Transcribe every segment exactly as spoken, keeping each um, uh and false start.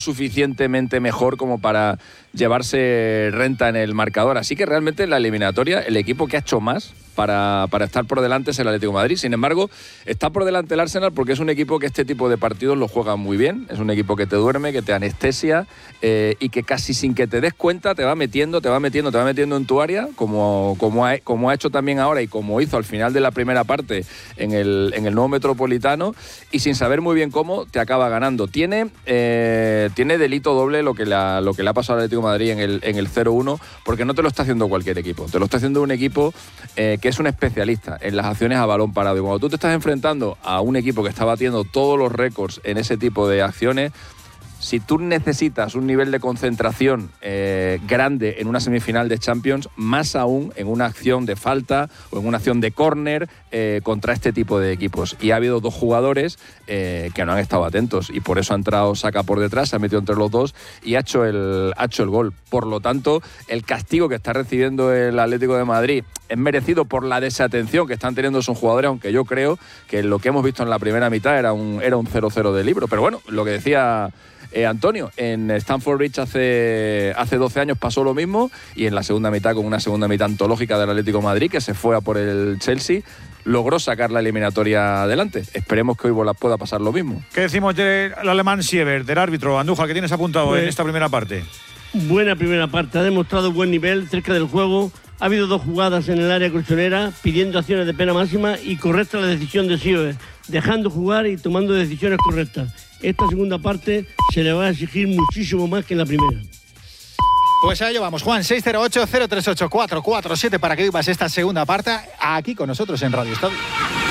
suficientemente mejor como para llevarse renta en el marcador. Así que realmente en la eliminatoria el equipo que ha hecho más para, para estar por delante es el Atlético de Madrid. Sin embargo, está por delante el Arsenal porque es un equipo que este tipo de partidos lo juega muy bien. Es un equipo que te duerme, que te anestesia eh, y que casi sin que te des cuenta te va metiendo, te va metiendo, te va metiendo en tu área, como, como, ha, como ha hecho también ahora y como hizo al final de la primera parte en el, en el nuevo Metropolitano, y sin saber muy bien cómo te acaba ganando. Tiene, eh, tiene delito doble lo que, la, lo que le ha pasado al Atlético de Madrid en el, en el cero uno, porque no te lo está haciendo cualquier equipo, te lo está haciendo un equipo eh, que es un especialista en las acciones a balón parado, y cuando tú te estás enfrentando a un equipo que está batiendo todos los récords en ese tipo de acciones, si tú necesitas un nivel de concentración eh, grande en una semifinal de Champions, más aún en una acción de falta o en una acción de córner eh, contra este tipo de equipos. Y ha habido dos jugadores eh, que no han estado atentos y por eso ha entrado Saka por detrás, se ha metido entre los dos y ha hecho el, ha hecho el gol. Por lo tanto, el castigo que está recibiendo el Atlético de Madrid es merecido por la desatención que están teniendo sus jugadores, aunque yo creo que lo que hemos visto en la primera mitad era un, era un cero cero de libro. Pero bueno, lo que decía Eh, Antonio, en Stamford Bridge hace, hace doce años pasó lo mismo, y en la segunda mitad, con una segunda mitad antológica del Atlético de Madrid, que se fue a por el Chelsea, logró sacar la eliminatoria adelante. Esperemos que hoy pueda pasar lo mismo. ¿Qué decimos del alemán Siebert, del árbitro? Andújar, ¿qué tienes apuntado pues, en esta primera parte? Buena primera parte, ha demostrado buen nivel cerca del juego. Ha habido dos jugadas en el área colchonera pidiendo acciones de pena máxima, y correcta la decisión de Siebert, dejando jugar y tomando decisiones correctas. Esta segunda parte se le va a exigir muchísimo más que en la primera. Pues a ello vamos, Juan. Seis cero ocho, cero tres ocho, cuatro cuatro siete para que vivas esta segunda parte aquí con nosotros en Radio Estadio.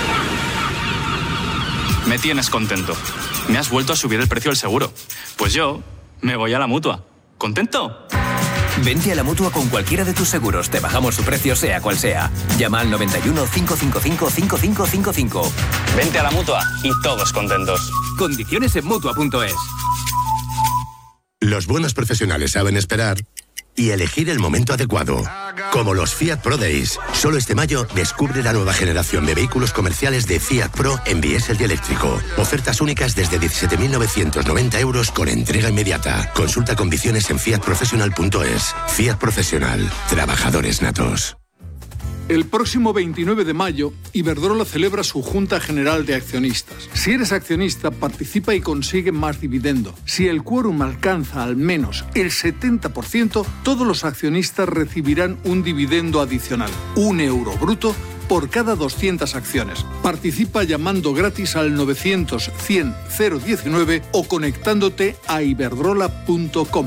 Me tienes contento. Me has vuelto a subir el precio del seguro. Pues yo me voy a la Mutua. ¿Contento? Vente a la Mutua con cualquiera de tus seguros. Te bajamos su precio, sea cual sea. Llama al noventa y uno, cinco cinco cinco, cinco cinco cinco cinco. Vente a la Mutua y todos contentos. Condiciones en Mutua punto es. Los buenos profesionales saben esperar y elegir el momento adecuado. Como los Fiat Pro Days. Solo este mayo descubre la nueva generación de vehículos comerciales de Fiat Pro en diésel y eléctrico. Ofertas únicas desde diecisiete mil novecientos noventa euros con entrega inmediata. Consulta condiciones en fiat profesional punto es. Fiat Profesional. Trabajadores natos. El próximo veintinueve de mayo, Iberdrola celebra su Junta General de Accionistas. Si eres accionista, participa y consigue más dividendo. Si el quórum alcanza al menos el setenta por ciento, todos los accionistas recibirán un dividendo adicional, un euro bruto, por cada doscientas acciones. Participa llamando gratis al novecientos, cien, cero diecinueve o conectándote a iberdrola punto com.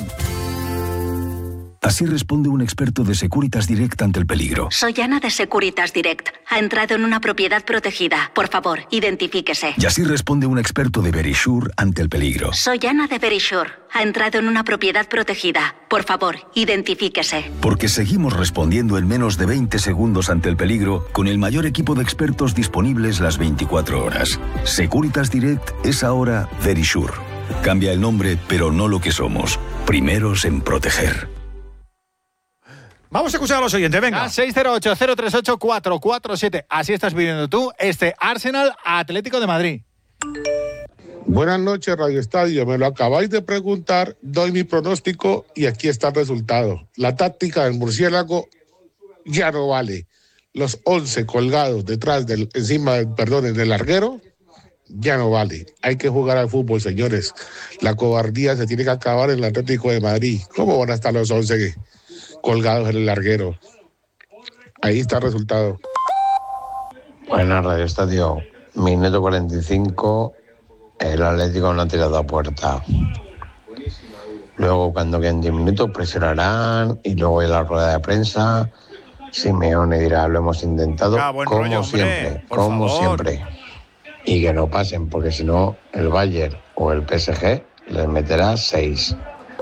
Así responde un experto de Securitas Direct ante el peligro. Soy Ana de Securitas Direct. Ha entrado en una propiedad protegida. Por favor, identifíquese. Y así responde un experto de Verisure ante el peligro. Soy Ana de Verisure. Ha entrado en una propiedad protegida. Por favor, identifíquese. Porque seguimos respondiendo en menos de veinte segundos ante el peligro con el mayor equipo de expertos disponibles las veinticuatro horas. Securitas Direct es ahora Verisure. Cambia el nombre, pero no lo que somos. Primeros en proteger. Vamos a escuchar a los oyentes, venga. seis cero ocho, cero tres ocho, cuatro cuatro siete. Así estás viviendo tú este Arsenal Atlético de Madrid. Buenas noches, Radio Estadio. Me lo acabáis de preguntar, doy mi pronóstico y aquí está el resultado. La táctica del murciélago ya no vale. Los once colgados detrás, del, encima, perdón, del larguero, ya no vale. Hay que jugar al fútbol, señores. La cobardía se tiene que acabar en el Atlético de Madrid. ¿Cómo van a estar los once colgados en el larguero? Ahí está el resultado. Buenas, Radio Estadio. Minuto cuarenta y cinco, el Atlético no ha tirado a puerta. Luego, cuando queden diez minutos, presionarán y luego en la rueda de prensa Simeone dirá, lo hemos intentado ah, buen como rollo, siempre, hombre, como favor. siempre. Y que no pasen, porque si no, el Bayern o el P S G les meterá seis.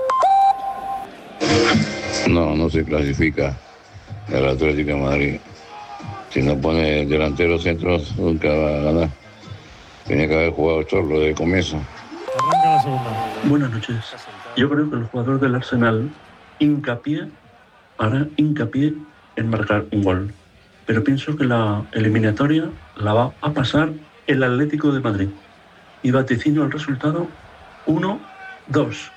No, no se clasifica el Atlético de Madrid. Si no pone delanteros centros, nunca va a ganar. Tenía que haber jugado Chorlo desde el comienzo. Arranca la segunda. Buenas noches. Yo creo que el jugador del Arsenal hincapié, hará hincapié en marcar un gol. Pero pienso que la eliminatoria la va a pasar el Atlético de Madrid. Y vaticino el resultado uno dos.